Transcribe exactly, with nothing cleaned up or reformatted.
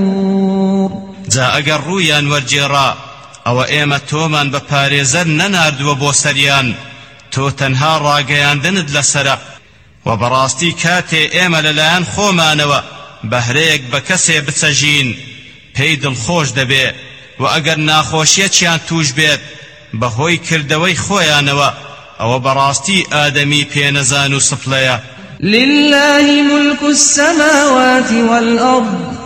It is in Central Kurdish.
جا ئەگەر ڕوویان وەرجێڕا ئەوە ئێمە تۆمان بە پارێزەر نەناردووە بۆ سەریان، تۆ تەنها ڕاگەیاندنت لەسەرە و بەڕاستی کاتێ ئێمە لەلایەن خۆمانەوە بەهرەیەک بە کەسێ بچەژین پێی دڵخۆش دەبێ، و ئەگەر ناخۆشیەکیان توش بێت بەهۆی کردەوەی خۆیانەوە ئەوە بەڕاستی ئادەمی پێنەزان و سفلەیە. لله ملك السماوات والأرض